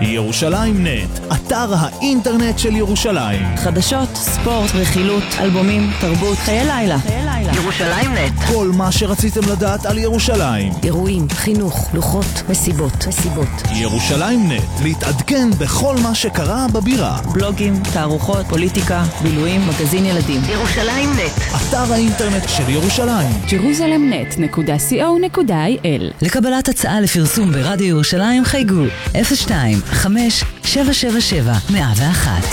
ירושלים נט, אתר האינטרנט של ירושלים. חדשות, ספורט, רכילות, אלבומים, תרבות, חיי לילה. ירושלים נט. כל מה שרציתם לדעת על ירושלים. אירועים, חינוך, לוחות, מסיבות. ירושלים נט, להתעדכן בכל מה שקרה בבירה. בלוגים, תערוכות, פוליטיקה, בילויים, מגזין ילדים. ירושלים נט. אתר האינטרנט של ירושלים. jerusalemnet.co.il. לקבלת הצעה לפרסום ברדיו ירושלים חייגו 02-5777-101.